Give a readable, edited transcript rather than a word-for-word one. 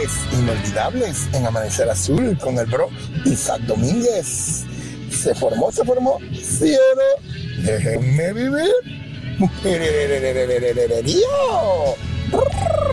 tardes inolvidables en Amanecer Azul con el bro Isaac Domínguez. Se formó, ¿sí o no? Déjenme vivir.